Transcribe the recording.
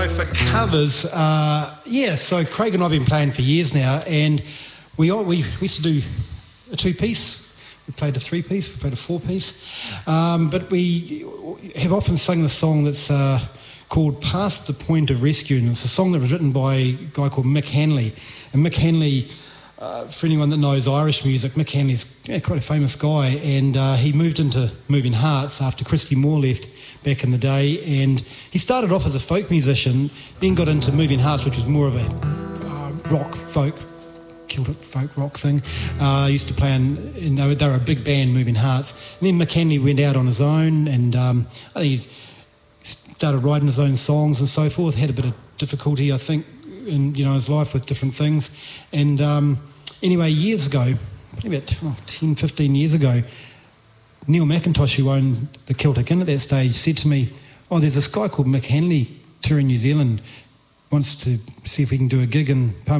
for covers. So Craig and I have been playing for years now, and we used to do a two-piece. We played a three-piece, we played a four-piece. But we have often sung the song that's called Past the Point of Rescue, and it's a song that was written by a guy called Mick Hanley. And Mick Hanley, for anyone that knows Irish music, Mick Hanley's quite a famous guy, and he moved into Moving Hearts after Christy Moore left back in the day, and he started off as a folk musician, then got into Moving Hearts, which was more of a rock, folk, Celtic folk rock thing. Used to play in they were a big band, Moving Hearts. And then Mick Hanley went out on his own, and I think he started writing his own songs and so forth, had a bit of difficulty, I think, in his life with different things. And anyway, years ago, probably about 10, 15 years ago, Neil McIntosh, who owned the Celtic Inn at that stage, said to me, there's this guy called Mick Hanley touring New Zealand, wants to see if we can do a gig in Palm